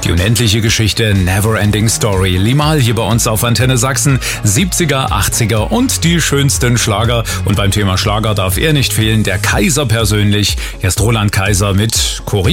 Die unendliche Geschichte Neverending Story. Limal hier bei uns auf Antenne Sachsen. 70er, 80er und die schönsten Schlager. Und beim Thema Schlager darf er nicht fehlen, der Kaiser persönlich. Hier ist Roland Kaiser mit Kurier.